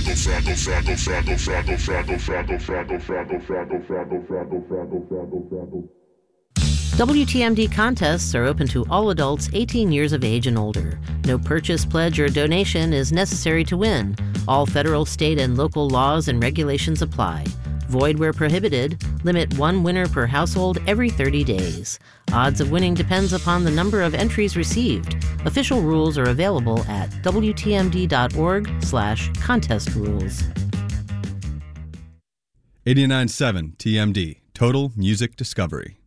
WTMD contests are open to all adults 18 years of age and older. No purchase, pledge, or donation is necessary to win. All federal, state, and local laws and regulations apply. Void where prohibited. Limit one winner per household every 30 days. Odds of winning depends upon the number of entries received. Official rules are available at wtmd.org/contest rules. 89.7 TMD, Total Music Discovery.